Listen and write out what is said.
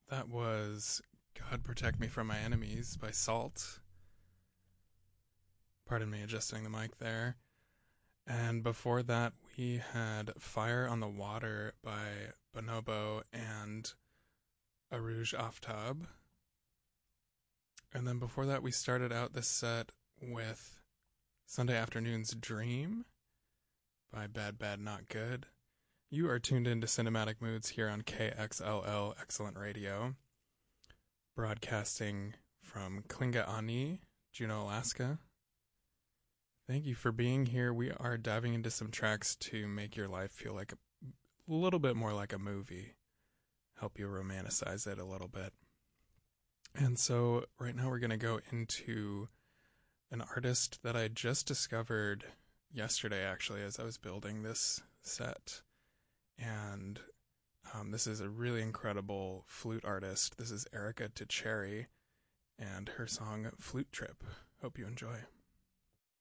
That was God Protect Me from My Enemies by Salt. Pardon me adjusting the mic there. And before that, we had Fire on the Water by Bonobo and Arouge Aftab. And then before that, we started out this set with Sunday Afternoon's Dream by Bad Bad Not Good. You are tuned into Cinematic Moods here on KXLL Excellent Radio, broadcasting from Klinga Ani, Juneau, Alaska. Thank you for being here. We are diving into some tracks to make your life feel like a little bit more like a movie, help you romanticize it a little bit. And so right now we're going to go into an artist that I just discovered yesterday, actually, as I was building this set. And this is a really incredible flute artist. This is Erica Teixeira and her song Flute Trip. Hope you enjoy.